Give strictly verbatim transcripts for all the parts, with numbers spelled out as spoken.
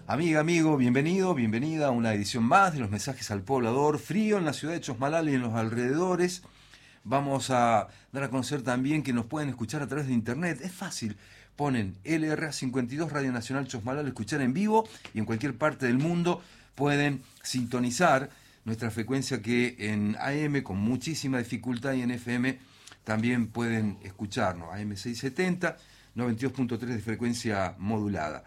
Amiga, amigo, bienvenido, bienvenida a una edición más de los mensajes al poblador. Frío en la ciudad de Chosmalal y en los alrededores. Vamos a dar a conocer también que nos pueden escuchar a través de internet. Es fácil. Ponen L R A cincuenta y dos Radio Nacional Chosmalal, escuchar en vivo, y en cualquier parte del mundo pueden sintonizar nuestra frecuencia, que en A M con muchísima dificultad, y en F M también pueden escucharnos. A M seiscientos setenta, noventa y dos punto tres de frecuencia modulada.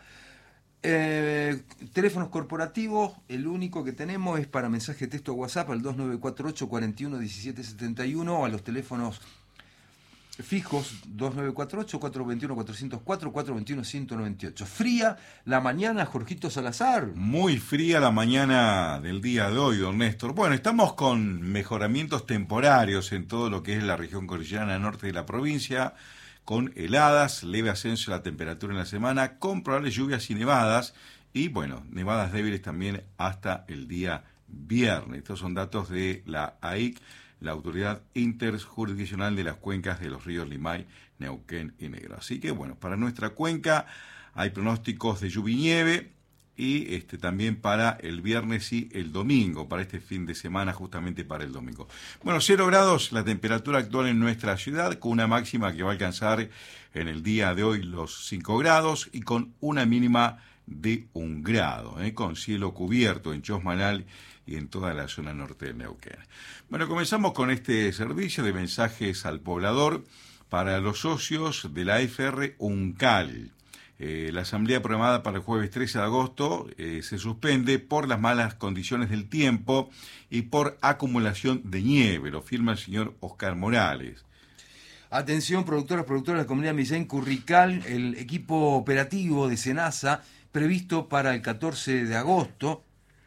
Eh, teléfonos corporativos, el único que tenemos es para mensaje de texto a WhatsApp al dos nueve cuatro ocho, cuatro uno, uno siete siete uno, o a los teléfonos fijos dos nueve cuatro ocho, cuatro dos uno, cuatro cero cuatro, cuatro dos uno, uno nueve ocho. Fría la mañana, Jorgito Salazar. Muy fría la mañana del día de hoy, don Néstor. Bueno, estamos con mejoramientos temporarios en todo lo que es la región cordillerana norte de la provincia, con heladas, leve ascenso de la temperatura en la semana, con probables lluvias y nevadas, y bueno, nevadas débiles también hasta el día viernes. Estos son datos de la A I C, la Autoridad Interjurisdiccional de las Cuencas de los Ríos Limay, Neuquén y Negro. Así que bueno, para nuestra cuenca hay pronósticos de lluvia y nieve, y este también para el viernes y el domingo, para este fin de semana, justamente para el domingo. Bueno, cero grados la temperatura actual en nuestra ciudad, con una máxima que va a alcanzar en el día de hoy los cinco grados, y con una mínima de un grado, ¿eh? con cielo cubierto en Chosmalal y en toda la zona norte de Neuquén. Bueno, comenzamos con este servicio de mensajes al poblador para los socios de la A F R UNCAL. Eh, la asamblea programada para el jueves trece de agosto eh, se suspende por las malas condiciones del tiempo y por acumulación de nieve, lo firma el señor Oscar Morales. Atención, productoras, productoras de la comunidad Millán Currical, el equipo operativo de SENASA previsto para el catorce de agosto.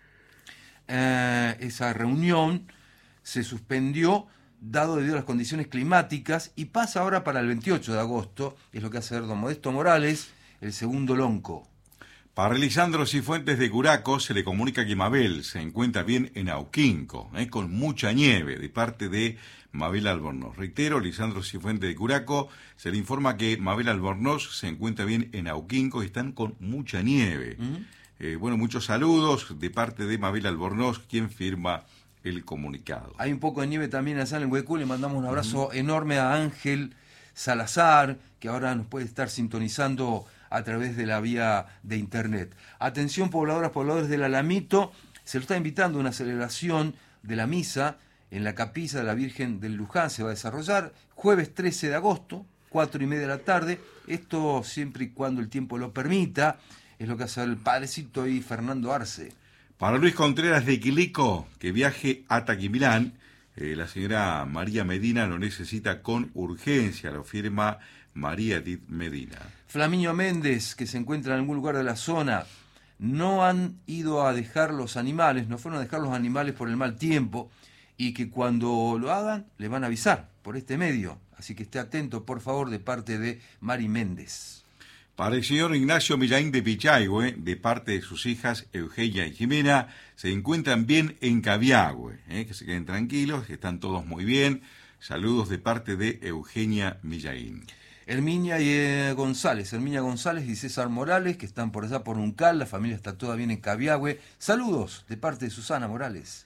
Eh, esa reunión se suspendió dado debido a las condiciones climáticas, y pasa ahora para el veintiocho de agosto, es lo que hace don Modesto Morales, el segundo lonco. Para Lisandro Cifuentes de Curaco se le comunica que Mabel se encuentra bien en Auquinco, eh, con mucha nieve, de parte de Mabel Albornoz. Reitero, Lisandro Cifuentes de Curaco se le informa que Mabel Albornoz se encuentra bien en Auquinco y están con mucha nieve. ¿Mm? Eh, bueno, muchos saludos de parte de Mabel Albornoz, quien firma el comunicado. Hay un poco de nieve también allá en el Huecú. Le mandamos un abrazo uh-huh. enorme a Ángel Salazar, que ahora nos puede estar sintonizando a través de la vía de internet. Atención, pobladoras, pobladores del Alamito, se lo está invitando a una celebración de la misa en la capilla de la Virgen del Luján. Se va a desarrollar jueves trece de agosto, cuatro y media de la tarde. Esto siempre y cuando el tiempo lo permita. Es lo que hace el padrecito y Fernando Arce. Para Luis Contreras de Quilico, que viaje a Taquimilán, eh, la señora María Medina lo necesita con urgencia, lo firma María Edith Medina. Flamiño Méndez, que se encuentra en algún lugar de la zona, no han ido a dejar los animales, no fueron a dejar los animales por el mal tiempo, y que cuando lo hagan le van a avisar por este medio. Así que esté atento, por favor, de parte de Mari Méndez. Para el señor Ignacio Millaín de Pichayhue, de parte de sus hijas Eugenia y Jimena, se encuentran bien en Cabiagüe, ¿eh? que se queden tranquilos, que están todos muy bien. Saludos de parte de Eugenia Millaín. Herminia y eh, González, Herminia González y César Morales, que están por allá por Uncal, la familia está toda bien en Cabiagüe. Saludos de parte de Susana Morales.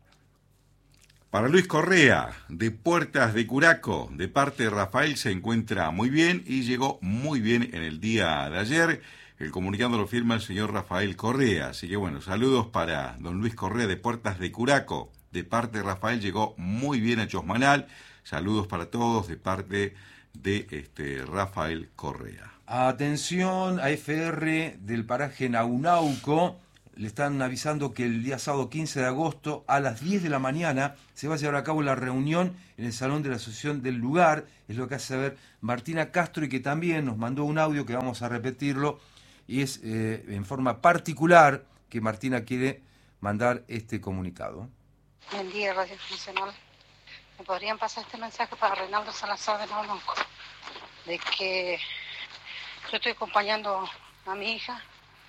Para Luis Correa, de Puertas de Curaco, de parte de Rafael, se encuentra muy bien y llegó muy bien en el día de ayer. El comunicado lo firma el señor Rafael Correa. Así que bueno, saludos para don Luis Correa de Puertas de Curaco. De parte de Rafael, llegó muy bien a Chosmalal. Saludos para todos de parte de este Rafael Correa. Atención, A F R del paraje Naunauco. Le están avisando que el día sábado quince de agosto a las diez de la mañana se va a llevar a cabo la reunión en el salón de la asociación del lugar. Es lo que hace saber Martina Castro, y que también nos mandó un audio que vamos a repetirlo, y es eh, en forma particular que Martina quiere mandar este comunicado. Buen día, Radio Nacional. ¿Me podrían pasar este mensaje para Reinaldo Salazar de Naunauco? De que yo estoy acompañando a mi hija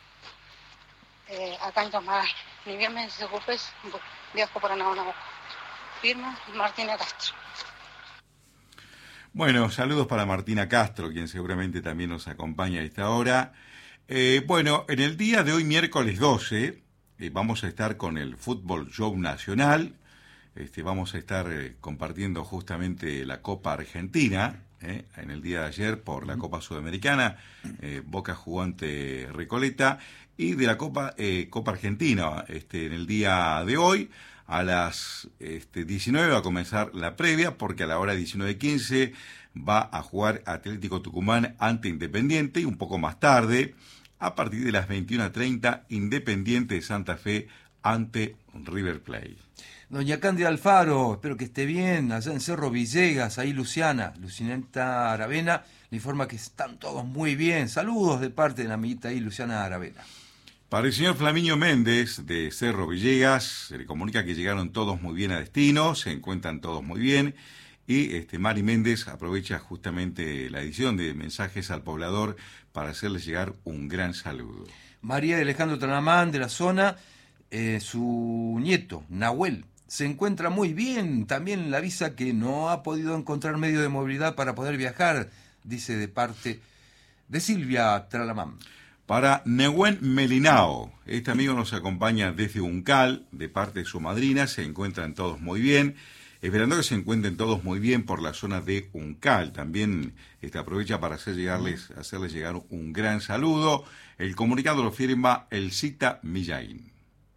Eh, acá en Chosmalal. Ni bien me desocupes, viajo para Naunauco. Firma Martina Castro. Bueno, saludos para Martina Castro, quien seguramente también nos acompaña a esta hora. Eh, bueno, en el día de hoy, miércoles doce, eh, vamos a estar con el Fútbol Show Nacional. Este, vamos a estar eh, compartiendo justamente la Copa Argentina. Eh, en el día de ayer por la Copa Sudamericana, eh, Boca jugó ante Recoleta, y de la Copa eh, Copa Argentina, este, en el día de hoy a las este, diecinueve va a comenzar la previa, porque a la hora diecinueve quince va a jugar Atlético Tucumán ante Independiente, y un poco más tarde, a partir de las veintiuna treinta, Independiente de Santa Fe ante River Plate. Doña Cándida Alfaro, espero que esté bien, allá en Cerro Villegas, ahí Luciana, Lucineta Aravena, le informa que están todos muy bien. Saludos de parte de la amiguita ahí, Luciana Aravena. Para el señor Flaminio Méndez, de Cerro Villegas, se le comunica que llegaron todos muy bien a destino, se encuentran todos muy bien, y este, Mari Méndez aprovecha justamente la edición de Mensajes al Poblador para hacerles llegar un gran saludo. María de Alejandro Tranamán, de la zona, eh, su nieto, Nahuel, se encuentra muy bien. También le avisa que no ha podido encontrar medio de movilidad para poder viajar, dice de parte de Silvia Tralamán. Para Nehuen Melinao, este amigo nos acompaña desde Uncal, de parte de su madrina, se encuentran todos muy bien, esperando que se encuentren todos muy bien por la zona de Uncal. También este, aprovecha para hacer llegarles, hacerles llegar un gran saludo. El comunicado lo firma el Cita Millaín.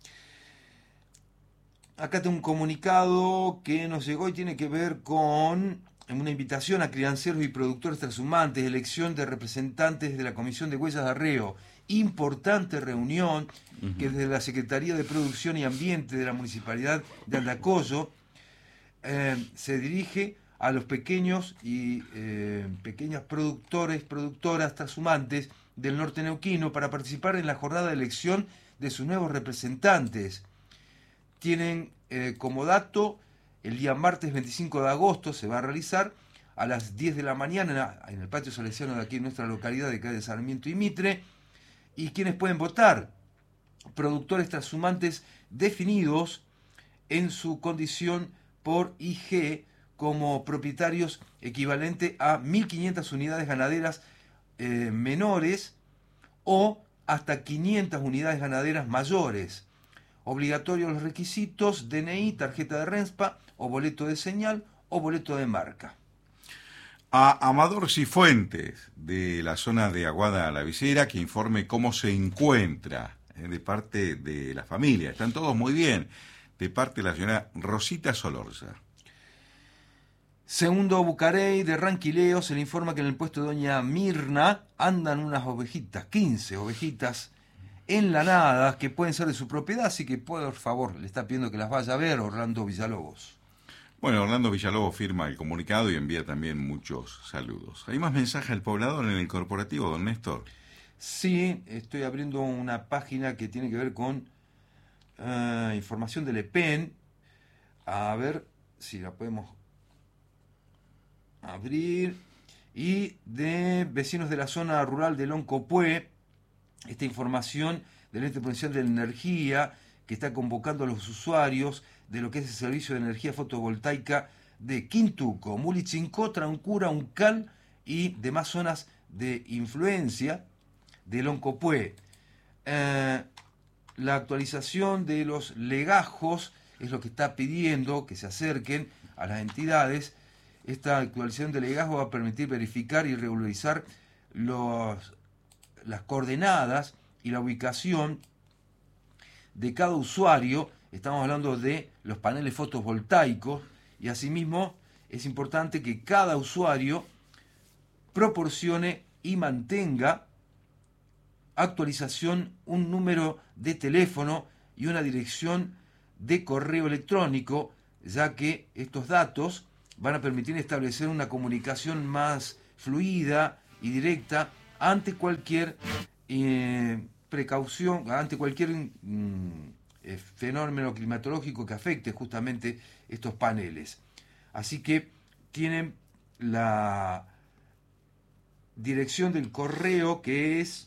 Acá tengo un comunicado que nos llegó y tiene que ver con una invitación a crianceros y productores trashumantes, elección de representantes de la Comisión de Huellas de Arreo. Importante reunión uh-huh. que desde la Secretaría de Producción y Ambiente de la Municipalidad de Andacollo eh, se dirige a los pequeños y eh, pequeñas productores, productoras trashumantes del norte neuquino para participar en la jornada de elección de sus nuevos representantes. Tienen eh, como dato, el día martes veinticinco de agosto se va a realizar a las diez de la mañana en el patio salesiano de aquí en nuestra localidad de calle Sarmiento y Mitre. ¿Y quiénes pueden votar? Productores trashumantes definidos en su condición por I G como propietarios equivalente a mil quinientas unidades ganaderas eh, menores o hasta quinientas unidades ganaderas mayores. Obligatorios los requisitos: D N I, tarjeta de Renspa, o boleto de señal, o boleto de marca. A Amador Cifuentes, de la zona de Aguada La Visera, que informe cómo se encuentra eh, de parte de la familia. Están todos muy bien, de parte de la señora Rosita Solorza. Segundo Bucarey, de Ranquileo, se le informa que en el puesto de doña Mirna andan unas ovejitas, quince ovejitas, enlanadas, que pueden ser de su propiedad, así que por favor le está pidiendo que las vaya a ver Orlando Villalobos. Bueno, Orlando Villalobos firma el comunicado y envía también muchos saludos. ¿Hay más mensajes al poblador en el corporativo, don Néstor? Sí, estoy abriendo una página que tiene que ver con uh, información del E P E N. A ver si la podemos abrir. Y de vecinos de la zona rural de Loncopué, esta información del Ente Provincial de Energía, que está convocando a los usuarios de lo que es el servicio de energía fotovoltaica de Quintuco, Mulichincó, Trancura, Uncal y demás zonas de influencia de Loncopué. Eh, la actualización de los legajos es lo que está pidiendo que se acerquen a las entidades. Esta actualización de legajos va a permitir verificar y regularizar los, las coordenadas y la ubicación de cada usuario. Estamos hablando de los paneles fotovoltaicos, y asimismo es importante que cada usuario proporcione y mantenga actualización, un número de teléfono y una dirección de correo electrónico, ya que estos datos van a permitir establecer una comunicación más fluida y directa ante cualquier eh, precaución, ante cualquier mm, eh, fenómeno climatológico que afecte justamente estos paneles. Así que tienen la dirección del correo, que es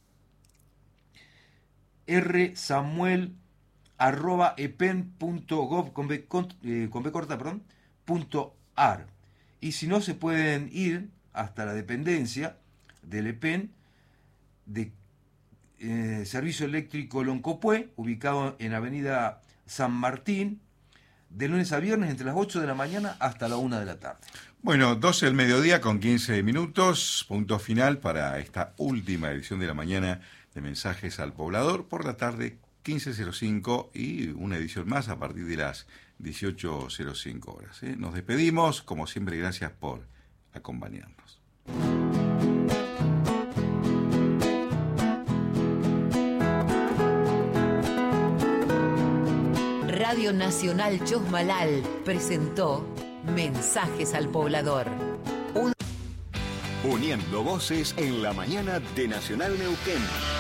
rsamuel arroba epen punto gov con b, con, eh, con b corta, perdón, punto ar. Y si no, se pueden ir hasta la dependencia del E P E N de eh, servicio eléctrico Loncopué, ubicado en Avenida San Martín, de lunes a viernes entre las ocho de la mañana hasta la una de la tarde. Bueno, doce del mediodía con quince minutos, punto final para esta última edición de la mañana de Mensajes al Poblador. Por la tarde, quince cero cinco y una edición más a partir de las dieciocho cero cinco horas. ¿eh? Nos despedimos, como siempre, gracias por acompañarnos. Radio Nacional Chosmalal presentó Mensajes al Poblador. Un... Uniendo voces en la mañana de Nacional Neuquén.